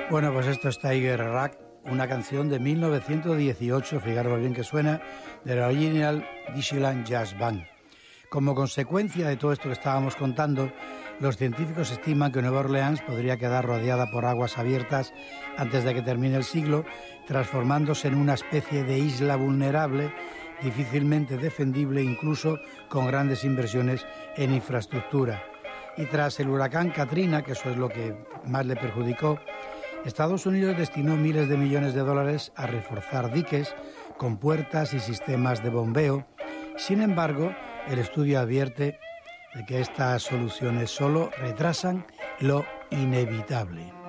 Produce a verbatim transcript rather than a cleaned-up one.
Bueno, pues esto es Tiger Rag, una canción de mil novecientos dieciocho, fijaros lo bien que suena, de la Original Dixieland Jazz Band. Como consecuencia de todo esto que estábamos contando, los científicos estiman que Nueva Orleans podría quedar rodeada por aguas abiertas antes de que termine el siglo, transformándose en una especie de isla vulnerable, difícilmente defendible, incluso con grandes inversiones en infraestructura. Y tras el huracán Katrina, que eso es lo que más le perjudicó, Estados Unidos destinó miles de millones de dólares a reforzar diques, compuertas y sistemas de bombeo. Sin embargo, el estudio advierte de que estas soluciones solo retrasan lo inevitable.